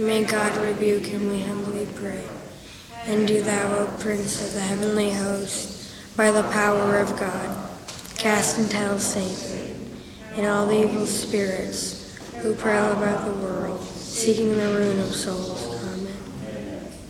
May God rebuke him, we humbly pray. And do thou, O Prince of the heavenly host, by the power of God, cast into hell Satan and all the evil spirits who prowl about the world, seeking the ruin of souls.